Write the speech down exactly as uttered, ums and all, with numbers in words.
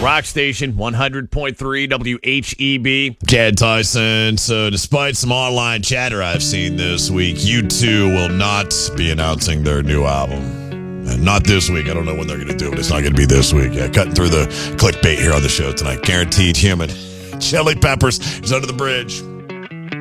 Rock Station, one hundred point three W H E B. Chad Tyson. So despite some online chatter I've seen this week, U two will not be announcing their new album. And not this week. I don't know when they're going to do it. It's not going to be this week. Yeah, cutting through the clickbait here on the show tonight. Guaranteed Human. Chili Peppers is under the bridge.